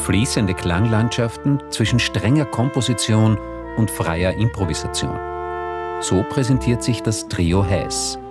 Fließende Klanglandschaften zwischen strenger Komposition und freier Improvisation. So präsentiert sich das Trio Haas.